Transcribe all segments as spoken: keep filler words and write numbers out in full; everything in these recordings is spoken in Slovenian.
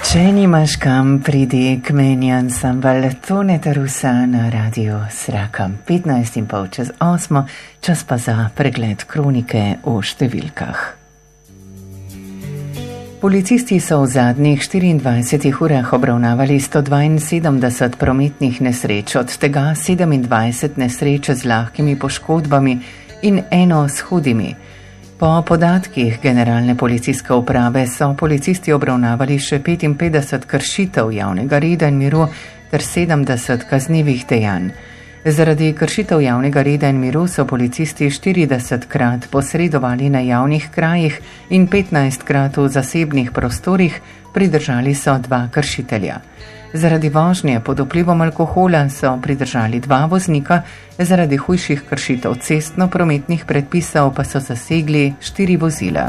Če nimaš kam, pridi k meni ansambl Toneta Rusa na radiju Srakam. petnajst in pol čez osmo, čas pa za pregled kronike v številkah. Policisti so v zadnjih štiriindvajsetih urah obravnavali sto dvainsedemdeset prometnih nesreč, od tega sedemindvajset nesreč z lahkimi poškodbami in eno s hudimi. Po podatkih Generalne policijske uprave so policisti obravnavali še petinpetdeset kršitev javnega reda in miru ter sedemdeset kaznivih dejanj. Zaradi kršitev javnega reda in miru so policisti štiridesetkrat posredovali na javnih krajih in petnajstkrat v zasebnih prostorih, pridržali so dva kršitelja. Zaradi vožnje pod vplivom alkohola so pridržali dva voznika, zaradi hujših kršitev cestno-prometnih predpisov pa so zasegli štiri vozila.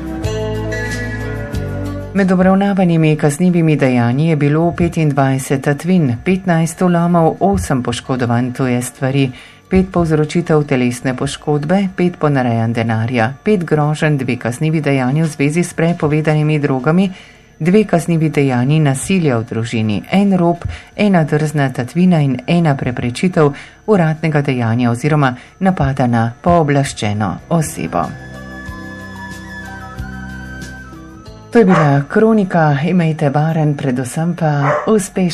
Med obravnavanimi kaznivimi dejanji je bilo petindvajset tatvin, petnajst vlomov, osem poškodovanj tuje stvari, pet povzročitev telesne poškodbe, pet ponarejanj denarja, pet groženj, dve kaznivi dejanji v zvezi s prepovedanimi drogami, dve kaznivi dejanji nasilja v družini, en rop, ena drzna tatvina in ena preprečitev uradnega dejanja oziroma napada na pooblaščeno osebo. To je bila kronika, imejte varen, predvsem pa uspešen.